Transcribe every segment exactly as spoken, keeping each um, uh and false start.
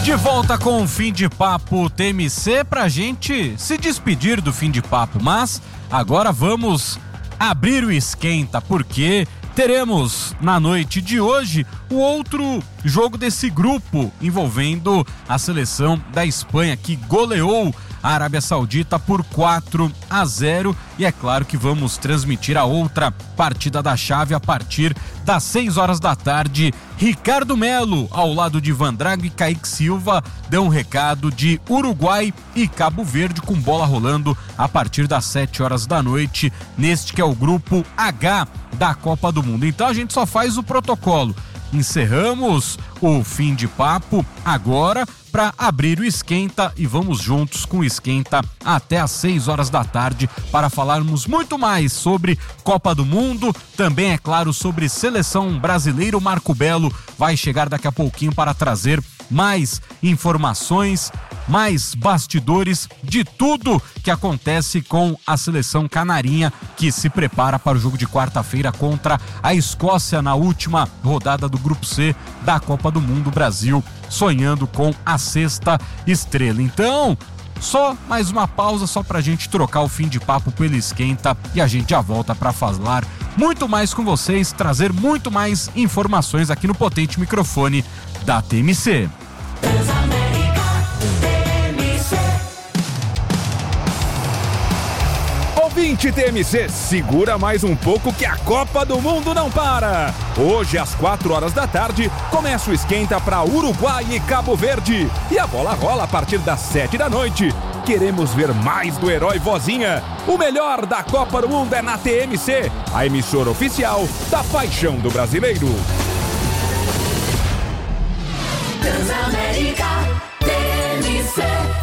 De volta com o Fim de Papo T M C pra gente se despedir do Fim de Papo, mas agora vamos abrir o esquenta, porque teremos na noite de hoje o outro jogo desse grupo envolvendo a seleção da Espanha, que goleou a Arábia Saudita por quatro a zero, e é claro que vamos transmitir a outra partida da chave a partir das seis horas da tarde. Ricardo Melo, ao lado de Van Drago e Kaique Silva, deu um recado de Uruguai e Cabo Verde, com bola rolando a partir das sete horas da noite, neste que é o grupo H da Copa do Mundo. Então a gente só faz o protocolo. Encerramos o Fim de Papo agora para abrir o Esquenta, e vamos juntos com o Esquenta até às seis horas da tarde para falarmos muito mais sobre Copa do Mundo, também, é claro, sobre seleção brasileira. O Marco Belo vai chegar daqui a pouquinho para trazer mais informações, mais bastidores de tudo que acontece com a seleção canarinha, que se prepara para o jogo de quarta-feira contra a Escócia na última rodada do Grupo C da Copa do Mundo. Brasil sonhando com a sexta estrela. Então, só mais uma pausa, só pra gente trocar o fim de papo pelo Esquenta, e a gente já volta para falar muito mais com vocês, trazer muito mais informações aqui no potente microfone da T M C. Ouvinte T M C, segura mais um pouco que a Copa do Mundo não para. Hoje, às quatro horas da tarde, começa o Esquenta para Uruguai e Cabo Verde. E a bola rola a partir das sete da noite. Queremos ver mais do Herói Vozinha. O melhor da Copa do Mundo é na T M C, a emissora oficial da paixão do brasileiro. Transamérica T M C.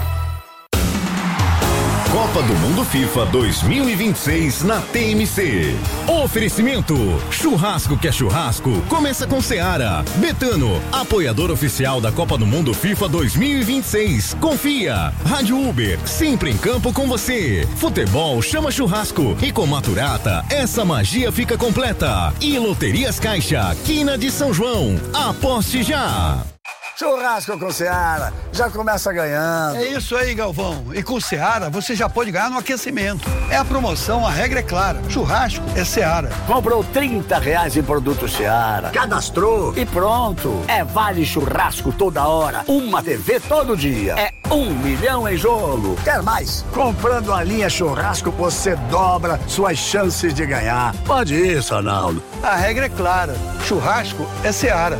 Copa do Mundo FIFA dois mil e vinte e seis na T M C. Oferecimento: churrasco que é churrasco, começa com Seara. Betano, apoiador oficial da Copa do Mundo FIFA dois mil e vinte e seis. Confia. Rádio Uber, sempre em campo com você. Futebol chama churrasco, e com Maturata essa magia fica completa. E Loterias Caixa, quina de São João. Aposte já. Churrasco com Seara, já começa ganhando. É isso aí, Galvão. E com Seara, você já pode ganhar no aquecimento. É a promoção, a regra é clara. Churrasco é Seara. Comprou trinta reais em produto Seara, cadastrou e pronto. É vale churrasco toda hora, uma T V todo dia. É um milhão em jogo. Quer mais? Comprando a linha churrasco, você dobra suas chances de ganhar. Pode isso, Ronaldo. A regra é clara. Churrasco é Seara.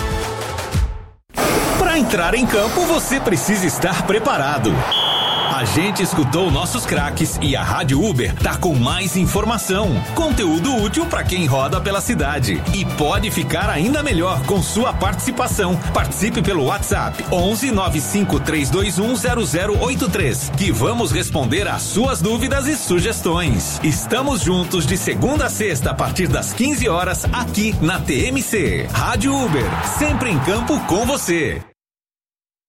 Para entrar em campo, você precisa estar preparado. A gente escutou nossos craques e a Rádio Uber tá com mais informação, conteúdo útil para quem roda pela cidade. E pode ficar ainda melhor com sua participação. Participe pelo WhatsApp onze nove cinco três dois um zero zero oito três, que vamos responder às suas dúvidas e sugestões. Estamos juntos de segunda a sexta a partir das quinze horas aqui na T M C. Rádio Uber, sempre em campo com você.